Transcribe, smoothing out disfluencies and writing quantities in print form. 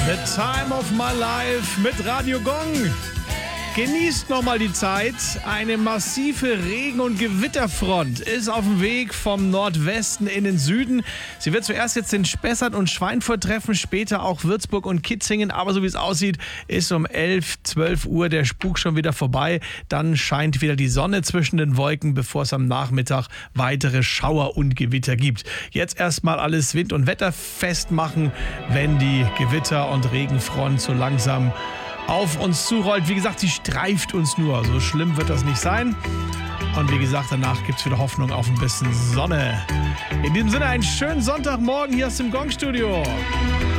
The Time of My Life mit Radio Gong. Genießt nochmal die Zeit. Eine massive Regen- und Gewitterfront ist auf dem Weg vom Nordwesten in den Süden. Sie wird zuerst jetzt den Spessart und Schweinfurt treffen, später auch Würzburg und Kitzingen. Aber so wie es aussieht, ist um 11, 12 Uhr der Spuk schon wieder vorbei. Dann scheint wieder die Sonne zwischen den Wolken, bevor es am Nachmittag weitere Schauer und Gewitter gibt. Jetzt erstmal alles wind- und wetterfest machen, wenn die Gewitter- und Regenfront so langsam auf uns zurollt. Wie gesagt, sie streift uns nur. So schlimm wird das nicht sein. Und wie gesagt, danach gibt es wieder Hoffnung auf ein bisschen Sonne. In diesem Sinne einen schönen Sonntagmorgen hier aus dem Gong-Studio.